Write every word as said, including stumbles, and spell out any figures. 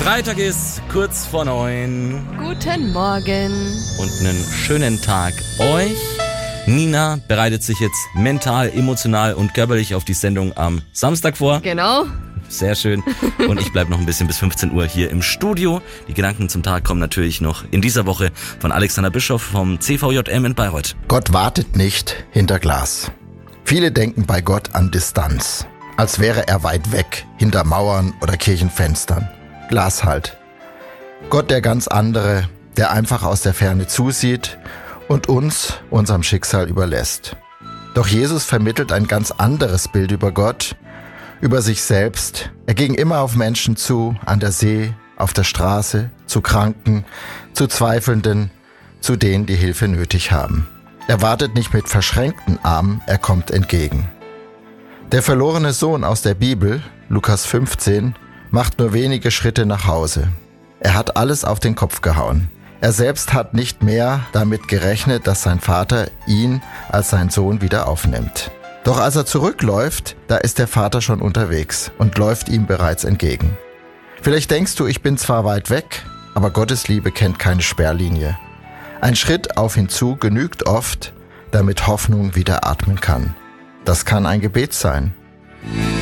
Freitag ist kurz vor neun. Guten Morgen. Und einen schönen Tag euch. Nina bereitet sich jetzt mental, emotional und körperlich auf die Sendung am Samstag vor. Genau. Sehr schön. Und ich bleibe noch ein bisschen bis fünfzehn Uhr hier im Studio. Die Gedanken zum Tag kommen natürlich noch in dieser Woche von Alexander Bischof vom C V J M in Bayreuth. Gott wartet nicht hinter Glas. Viele denken bei Gott an Distanz, als wäre er weit weg, hinter Mauern oder Kirchenfenstern. Glas halt. Gott der ganz andere, der einfach aus der Ferne zusieht und uns unserem Schicksal überlässt. Doch Jesus vermittelt ein ganz anderes Bild über Gott, über sich selbst. Er ging immer auf Menschen zu, an der See, auf der Straße, zu Kranken, zu Zweifelnden, zu denen, die Hilfe nötig haben. Er wartet nicht mit verschränkten Armen, er kommt entgegen. Der verlorene Sohn aus der Bibel, Lukas fünfzehn, macht nur wenige Schritte nach Hause. Er hat alles auf den Kopf gehauen. Er selbst hat nicht mehr damit gerechnet, dass sein Vater ihn als sein Sohn wieder aufnimmt. Doch als er zurückläuft, da ist der Vater schon unterwegs und läuft ihm bereits entgegen. Vielleicht denkst du, ich bin zwar weit weg, aber Gottes Liebe kennt keine Sperrlinie. Ein Schritt auf ihn zu genügt oft, damit Hoffnung wieder atmen kann. Das kann ein Gebet sein.